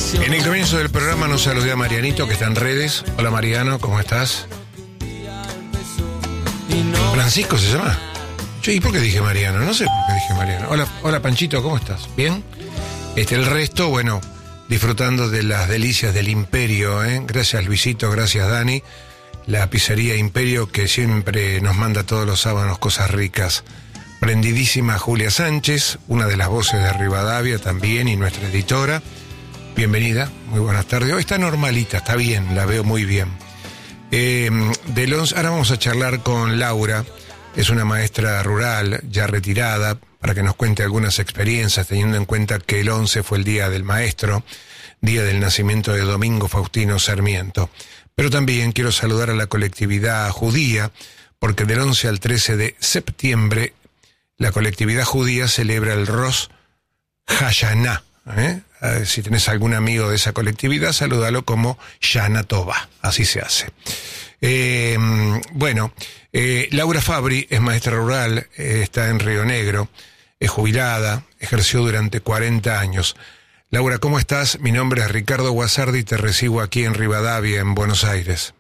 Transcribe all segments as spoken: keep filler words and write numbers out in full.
En el comienzo del programa nos saludé a Marianito, que está en redes. Hola Mariano, ¿cómo estás? Francisco se llama. Yo, ¿y por qué dije Mariano? No sé por qué dije Mariano. Hola, hola Panchito, ¿cómo estás? ¿Bien? Este, el resto, bueno, disfrutando de las delicias del Imperio, ¿eh? Gracias Luisito, gracias Dani. La pizzería Imperio, que siempre nos manda todos los sábados cosas ricas. Prendidísima Julia Sánchez, una de las voces de Rivadavia también, y nuestra editora. Bienvenida, muy buenas tardes. Hoy está normalita, está bien, la veo muy bien. Eh, del once, ahora vamos a charlar con Laura, es una maestra rural, ya retirada, para que nos cuente algunas experiencias, teniendo en cuenta que el once fue el Día del Maestro, día del nacimiento de Domingo Faustino Sarmiento. Pero también quiero saludar a la colectividad judía, porque del once al trece de septiembre, la colectividad judía celebra el Rosh Hashanah. ¿Eh? Eh, si tenés algún amigo de esa colectividad, salúdalo como Shana Tova, así se hace. Eh, bueno, eh, Laura Fabri es maestra rural, eh, está en Río Negro, es jubilada, ejerció durante cuarenta años. Laura, ¿cómo estás? Mi nombre es Ricardo Guasardi y te recibo aquí en Rivadavia, en Buenos Aires.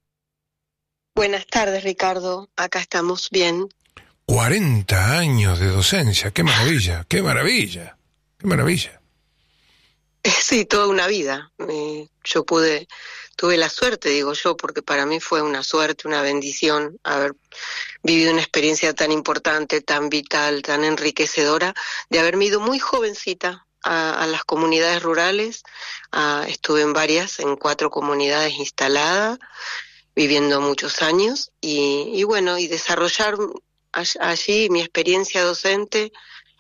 Buenas tardes, Ricardo, acá estamos bien. cuarenta años de docencia, qué maravilla, qué maravilla, qué maravilla. Sí, toda una vida. Eh, yo pude, tuve la suerte, digo yo, porque para mí fue una suerte, una bendición haber vivido una experiencia tan importante, tan vital, tan enriquecedora, de haberme ido muy jovencita a, a las comunidades rurales. A, estuve en varias, en cuatro comunidades instaladas, viviendo muchos años, y, y bueno, y desarrollar allí mi experiencia docente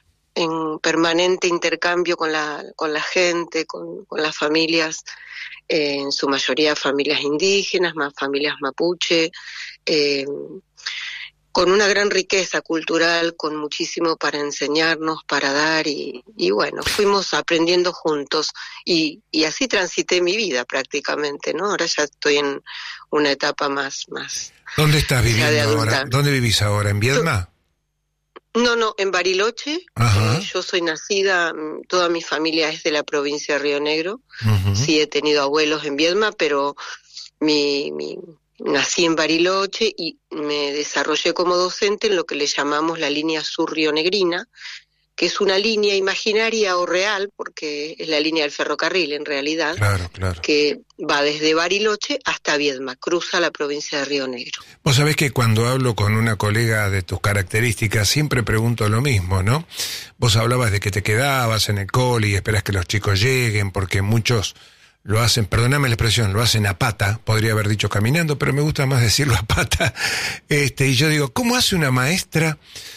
en permanente intercambio con la con la gente, con, con las familias, eh, en su mayoría familias indígenas, más familias mapuche, eh, con una gran riqueza cultural, con muchísimo para enseñarnos, para dar, y, y bueno, fuimos aprendiendo juntos, y, y así transité mi vida prácticamente, ¿no? Ahora ya estoy en una etapa más... más ¿Dónde estás viviendo ahora? ¿Dónde vivís ahora? ¿En Viedma? No, no, en Bariloche. Eh, yo soy nacida, toda mi familia es de la provincia de Río Negro. Uh-huh. Sí he tenido abuelos en Viedma, pero mi, mi, nací en Bariloche y me desarrollé como docente en lo que le llamamos la línea sur rionegrina, que es una línea imaginaria o real, porque es la línea del ferrocarril en realidad, claro, claro, que va desde Bariloche hasta Viedma, cruza la provincia de Río Negro. Vos sabés que cuando hablo con una colega de tus características, siempre pregunto lo mismo, ¿no? Vos hablabas de que te quedabas en el cole y esperás que los chicos lleguen, porque muchos lo hacen, perdóname la expresión, lo hacen a pata, podría haber dicho caminando, pero me gusta más decirlo a pata. Este, y yo digo, ¿cómo hace una maestra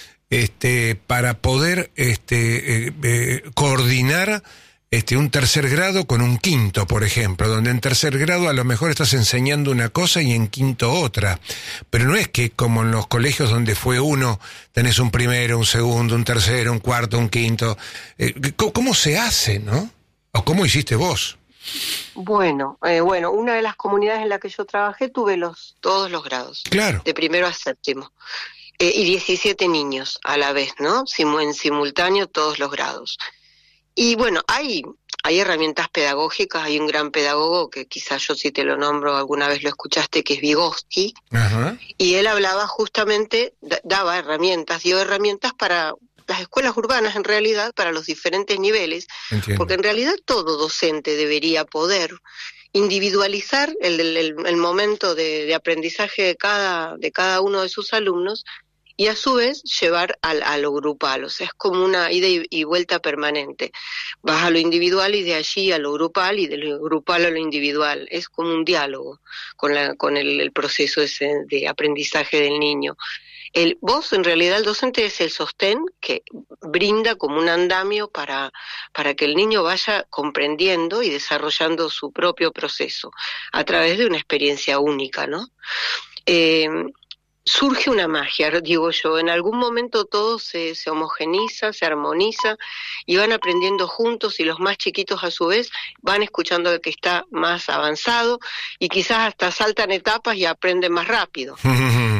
este para poder este eh, eh, coordinar este un tercer grado con un quinto, por ejemplo, donde en tercer grado a lo mejor estás enseñando una cosa y en quinto otra, pero no es que como en los colegios donde fue uno, tenés un primero, un segundo, un tercero, un cuarto, un quinto, eh, ¿cómo, cómo se hace, no? ¿O cómo hiciste vos? Bueno, eh, bueno, una de las comunidades en la que yo trabajé tuve los todos los grados, claro, de primero a séptimo. Eh, y diecisiete niños a la vez, ¿no? Sim- en simultáneo todos los grados. Y bueno, hay, hay herramientas pedagógicas, hay un gran pedagogo que quizás yo sí te lo nombro, alguna vez lo escuchaste, que es Vygotsky, uh-huh. Y él hablaba justamente, d- daba herramientas, dio herramientas para las escuelas urbanas en realidad, para los diferentes niveles, Entiendo. Porque en realidad todo docente debería poder individualizar el, el, el momento de, de aprendizaje de cada, de cada uno de sus alumnos, y a su vez llevar al, a lo grupal, o sea, es como una ida y, y vuelta permanente. Vas a lo individual y de allí a lo grupal, y de lo grupal a lo individual. Es como un diálogo con, la, con el, el proceso ese de aprendizaje del niño. El, vos, en realidad, el docente es el sostén que brinda como un andamio para, para que el niño vaya comprendiendo y desarrollando su propio proceso a través de una experiencia única, ¿no? Eh, Surge una magia, digo yo, en algún momento todo se, se homogeniza, se armoniza y van aprendiendo juntos, y los más chiquitos a su vez van escuchando al que está más avanzado y quizás hasta saltan etapas y aprenden más rápido.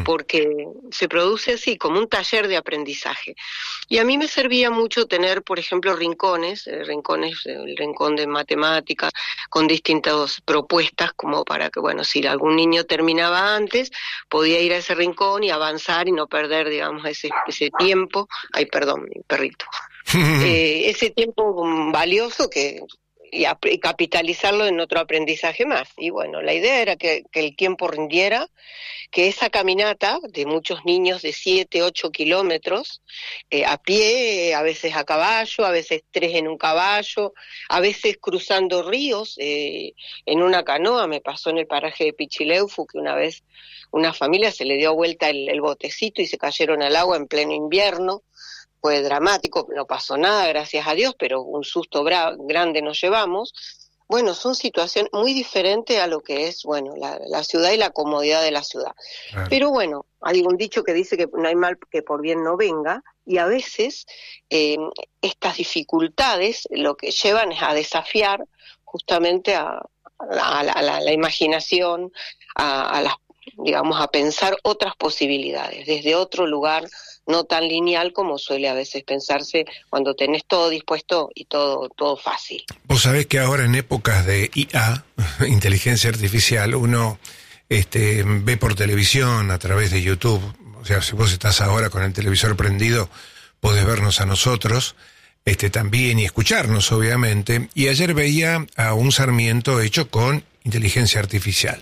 porque se produce así, como un taller de aprendizaje. Y a mí me servía mucho tener, por ejemplo, rincones, eh, rincones, el rincón de matemáticas, con distintas propuestas, como para que, bueno, si algún niño terminaba antes, podía ir a ese rincón y avanzar y no perder, digamos, ese, ese tiempo. Ay, perdón, mi perrito. eh, ese tiempo valioso que... Y, a, y capitalizarlo en otro aprendizaje más. Y bueno, la idea era que, que el tiempo rindiera, que esa caminata de muchos niños de siete, ocho kilómetros, eh, a pie, a veces a caballo, a veces tres en un caballo, a veces cruzando ríos, eh, en una canoa. Me pasó en el paraje de Pichileufu que una vez una familia se le dio vuelta el, el botecito y se cayeron al agua en pleno invierno. Fue dramático, no pasó nada, gracias a Dios, pero un susto bra- grande nos llevamos. Bueno, son situaciones muy diferentes a lo que es, bueno, la, la ciudad y la comodidad de la ciudad. Claro. Pero bueno, hay un dicho que dice que no hay mal que por bien no venga, y a veces eh, estas dificultades lo que llevan es a desafiar justamente a, a, la, a la, la imaginación, a, a las, digamos, a pensar otras posibilidades, desde otro lugar, no tan lineal como suele a veces pensarse cuando tenés todo dispuesto y todo todo fácil. Vos sabés que ahora en épocas de I A, inteligencia artificial, uno este, ve por televisión, a través de YouTube, o sea, si vos estás ahora con el televisor prendido, podés vernos a nosotros este, también y escucharnos, obviamente, y ayer veía a un Sarmiento hecho con inteligencia artificial.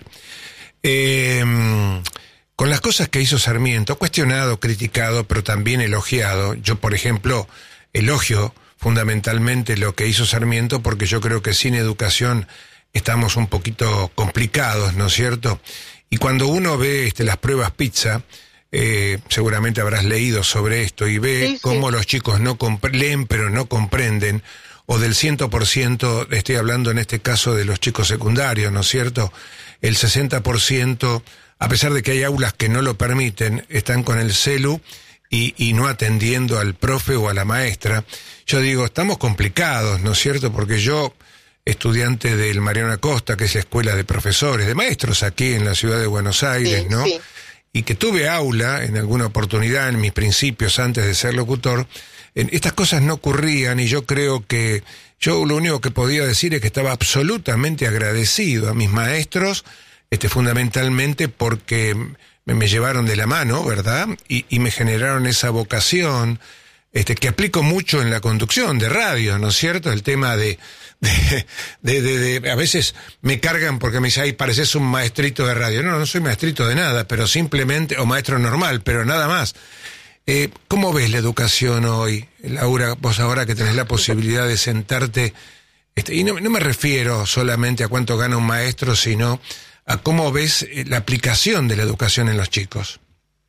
Eh... Con las cosas que hizo Sarmiento, cuestionado, criticado, pero también elogiado. Yo, por ejemplo, elogio fundamentalmente lo que hizo Sarmiento porque yo creo que sin educación estamos un poquito complicados, ¿no es cierto? Y cuando uno ve este, las pruebas PISA, eh, seguramente habrás leído sobre esto, y ve sí, sí. cómo los chicos no compre- leen pero no comprenden, o del cien por ciento, estoy hablando en este caso de los chicos secundarios, ¿no es cierto? El sesenta por ciento... a pesar de que hay aulas que no lo permiten, están con el celu y, y no atendiendo al profe o a la maestra. Yo digo, estamos complicados, ¿no es cierto? Porque yo, estudiante del Mariano Acosta, que es la escuela de profesores, de maestros aquí en la ciudad de Buenos Aires, sí, ¿no? Sí. Y que tuve aula en alguna oportunidad, en mis principios antes de ser locutor, en, estas cosas no ocurrían y yo creo que yo lo único que podía decir es que estaba absolutamente agradecido a mis maestros, Este, fundamentalmente porque me, me llevaron de la mano, ¿verdad? Y, y me generaron esa vocación, este, que aplico mucho en la conducción de radio, ¿no es cierto? El tema de, de, de, de, de a veces me cargan porque me dicen, ay, pareces un maestrito de radio. No, no soy maestrito de nada, pero simplemente, o maestro normal, pero nada más. Eh, ¿Cómo ves la educación hoy, Laura, vos ahora que tenés la posibilidad de sentarte? Este, y no, no me refiero solamente a cuánto gana un maestro, sino a cómo ves la aplicación de la educación en los chicos.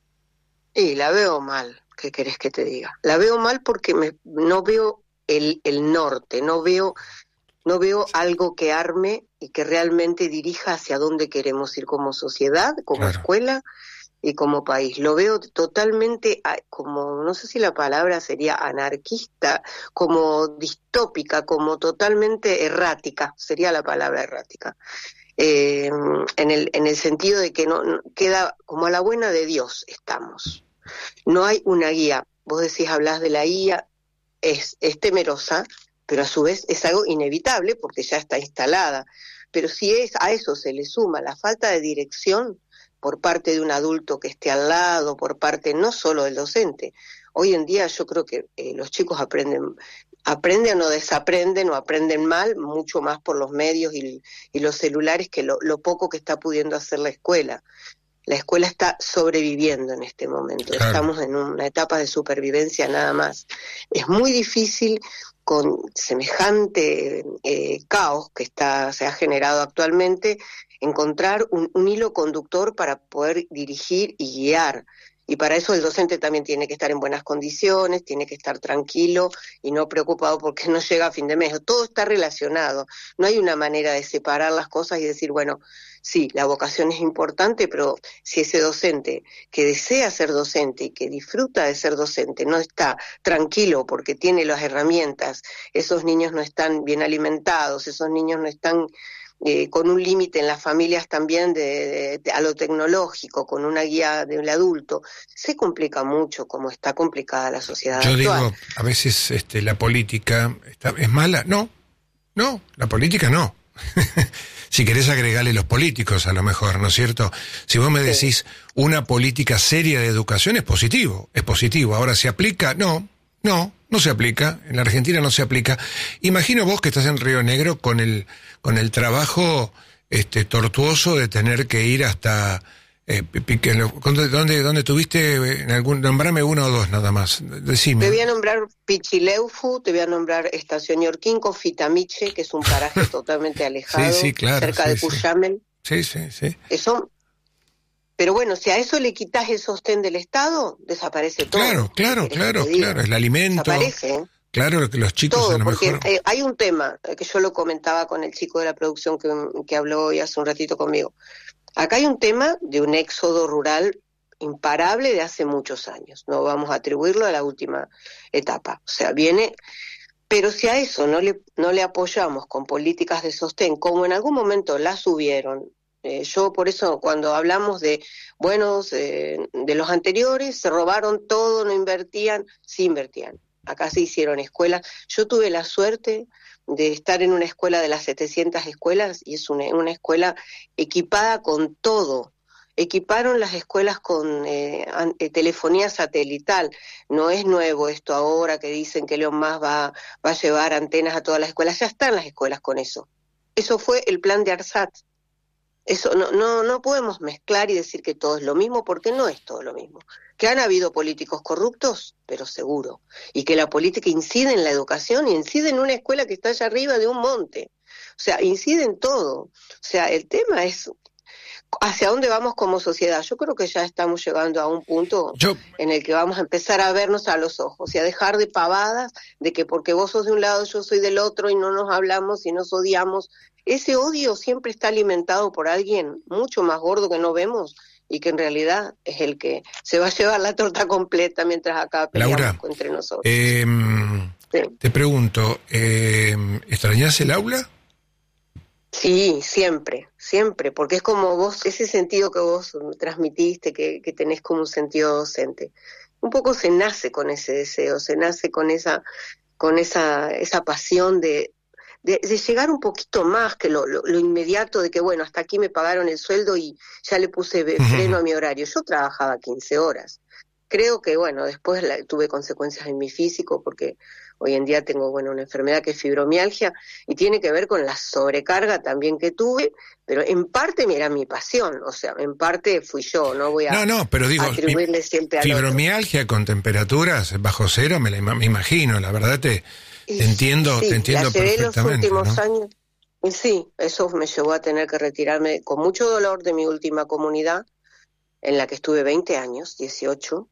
Y la veo mal, ¿qué querés que te diga? La veo mal porque me, no veo el, el norte, no veo, no veo algo que arme y que realmente dirija hacia dónde queremos ir como sociedad, como claro. escuela y como país. Lo veo totalmente como, no sé si la palabra sería anarquista, como distópica, como totalmente errática, sería la palabra errática. Eh, en el en el sentido de que no, no queda como a la buena de Dios estamos. No hay una guía. Vos decís, hablás de la guía, es, es temerosa, pero a su vez es algo inevitable porque ya está instalada. Pero si es a eso se le suma la falta de dirección por parte de un adulto que esté al lado, por parte no solo del docente. Hoy en día yo creo que eh, los chicos aprenden aprenden o desaprenden o aprenden mal, mucho más por los medios y, y los celulares que lo, lo poco que está pudiendo hacer la escuela. La escuela está sobreviviendo en este momento, claro. Estamos en una etapa de supervivencia nada más. Es muy difícil con semejante eh, caos que está se ha generado actualmente encontrar un, un hilo conductor para poder dirigir y guiar. Y para eso el docente también tiene que estar en buenas condiciones, tiene que estar tranquilo y no preocupado porque no llega a fin de mes. Todo está relacionado. No hay una manera de separar las cosas y decir, bueno, sí, la vocación es importante, pero si ese docente que desea ser docente y que disfruta de ser docente no está tranquilo porque tiene las herramientas, esos niños no están bien alimentados, esos niños no están eh, con un límite en las familias también de, de, de, a lo tecnológico, con una guía del adulto, se complica mucho como está complicada la sociedad Yo actual. digo, a veces este, la política está, es mala. No, no, la política no. Si querés agregarle los políticos, a lo mejor, ¿no es cierto? Si vos me decís sí. una política seria de educación, es positivo, es positivo. Ahora, ¿se aplica? No, no, no se aplica. En la Argentina no se aplica. Imagino vos que estás en Río Negro con el con el trabajo este tortuoso de tener que ir hasta... Eh, ¿dónde, dónde, ¿Dónde tuviste? En algún, nombrame uno o dos nada más. Decime. Te voy a nombrar Pichileufu, te voy a nombrar Estación Yorquinco, Fitamiche, que es un paraje totalmente alejado, sí, sí, claro, cerca sí, de Cuyamel. Sí, sí, sí. Eso, pero bueno, si a eso le quitas el sostén del Estado, desaparece todo. Claro, claro, claro, claro. El alimento. Desaparece, ¿eh? Claro, que los chicos todo, a lo porque mejor... eh, hay un tema que yo lo comentaba con el chico de la producción que, que habló hoy hace un ratito conmigo. Acá hay un tema de un éxodo rural imparable de hace muchos años. No vamos a atribuirlo a la última etapa. O sea, viene... Pero si a eso no le, no le apoyamos con políticas de sostén, como en algún momento las hubieron, eh, yo por eso cuando hablamos de, bueno, eh, de los anteriores, se robaron todo, no invertían, sí invertían. Acá se hicieron escuelas. Yo tuve la suerte de estar en una escuela de las setecientas escuelas, y es una, una escuela equipada con todo. Equiparon las escuelas con eh, an, eh, telefonía satelital. No es nuevo esto ahora que dicen que Elon Musk va, va a llevar antenas a todas las escuelas. Ya están las escuelas con eso. Eso fue el plan de ARSAT. Eso no, no, no podemos mezclar y decir que todo es lo mismo, porque no es todo lo mismo. Que han habido políticos corruptos, pero seguro. Y que la política incide en la educación y incide en una escuela que está allá arriba de un monte. O sea, incide en todo. O sea, el tema es hacia dónde vamos como sociedad. Yo creo que ya estamos llegando a un punto Yo... en el que vamos a empezar a vernos a los ojos y a dejar de pavadas de que porque vos sos de un lado, yo soy del otro y no nos hablamos y nos odiamos. Ese odio siempre está alimentado por alguien mucho más gordo que no vemos y que en realidad es el que se va a llevar la torta completa mientras acá peleamos Laura, entre nosotros. Eh, sí. Te pregunto, eh, ¿extrañás el aula? Sí, siempre, siempre, porque es como vos, ese sentido que vos transmitiste, que, que tenés como un sentido docente. Un poco se nace con ese deseo, se nace con esa, con esa, esa pasión de, de, de llegar un poquito más que lo, lo, lo inmediato de que, bueno, hasta aquí me pagaron el sueldo y ya le puse freno a mi horario. Yo trabajaba quince horas. Creo que, bueno, después la, tuve consecuencias en mi físico porque hoy en día tengo, bueno, una enfermedad que es fibromialgia y tiene que ver con la sobrecarga también que tuve, pero en parte era mi pasión, o sea, en parte fui yo, no voy a no, no, pero digo, atribuirle mi, siempre a fibromialgia con temperaturas bajo cero, me, la, me imagino, la verdad te, te entiendo, sí, te entiendo la llevé perfectamente. Los últimos ¿no? años, sí, eso me llevó a tener que retirarme con mucho dolor de mi última comunidad, en la que estuve veinte años, dieciocho,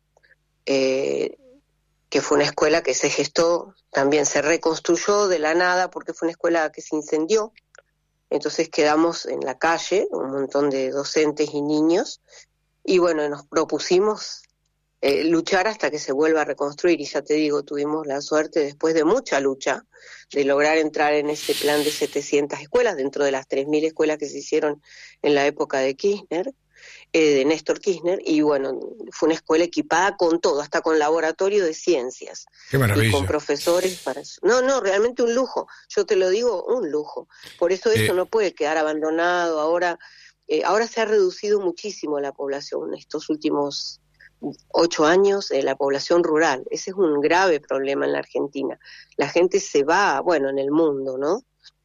eh, que fue una escuela que se gestó, también se reconstruyó de la nada porque fue una escuela que se incendió, entonces quedamos en la calle, un montón de docentes y niños, y bueno, nos propusimos eh, luchar hasta que se vuelva a reconstruir, y ya te digo, tuvimos la suerte, después de mucha lucha, de lograr entrar en ese plan de setecientas escuelas, dentro de las tres mil escuelas que se hicieron en la época de Kirchner, Eh, de Néstor Kirchner, y bueno, fue una escuela equipada con todo, hasta con laboratorio de ciencias. ¡Qué maravilla! Y con profesores para eso. No, no, realmente un lujo, yo te lo digo, un lujo. Por eso eso eh, no puede quedar abandonado. Ahora, eh, ahora se ha reducido muchísimo la población, en estos últimos ocho años, eh, la población rural. Ese es un grave problema en la Argentina. La gente se va, bueno, en el mundo, ¿no?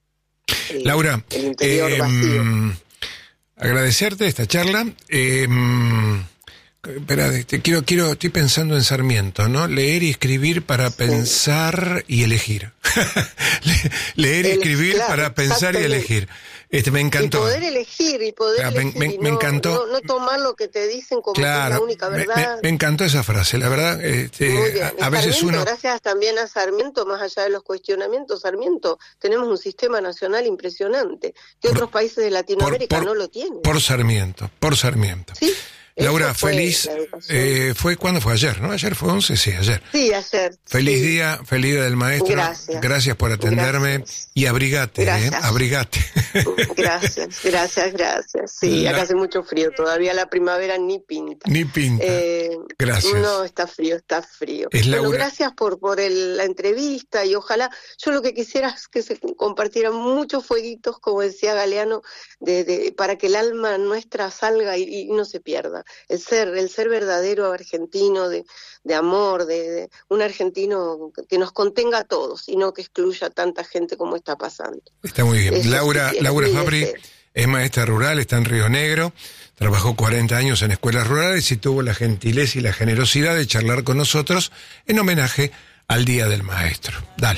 El, Laura, el interior eh, vacío. Agradecerte esta charla. Eh, espera, te quiero, quiero, estoy pensando en Sarmiento, ¿no? Leer y escribir para sí. pensar y elegir. Leer y El, escribir claro, para pensar y elegir. Este, me encantó. Y poder elegir, y poder claro, elegir, me, y me no, encantó. No, no tomar lo que te dicen como claro, la única verdad. Me, me, me encantó esa frase, la verdad. Este, Muy bien. A, a veces Sarmiento, uno... Gracias también a Sarmiento, más allá de los cuestionamientos, Sarmiento, tenemos un sistema nacional impresionante, que por, otros países de Latinoamérica por, por, no lo tienen. Por Sarmiento, por Sarmiento. Sí. Laura, feliz, eh, fue ¿cuándo fue? Ayer, ¿no? Ayer fue once, sí, ayer. Sí, ayer. Feliz sí. día, feliz día del maestro. Gracias. Gracias por atenderme. Gracias. Y abrigate, Gracias. ¿eh? Abrigate. Gracias, gracias, gracias. Sí, La... acá hace mucho frío, todavía la primavera ni pinta. Ni pinta. Eh, gracias. No, está frío, está frío. Es bueno, Laura... gracias por, por el, la entrevista y ojalá, yo lo que quisiera es que se compartieran muchos fueguitos, como decía Galeano, de, de, para que el alma nuestra salga y, y no se pierda. El ser, el ser verdadero argentino, de, de amor, de, de un argentino que nos contenga a todos y no que excluya a tanta gente como está pasando. Está muy bien. Eso Laura, sí, Laura Fabri es maestra rural, está en Río Negro, trabajó cuarenta años en escuelas rurales y tuvo la gentileza y la generosidad de charlar con nosotros en homenaje al Día del Maestro. Dale.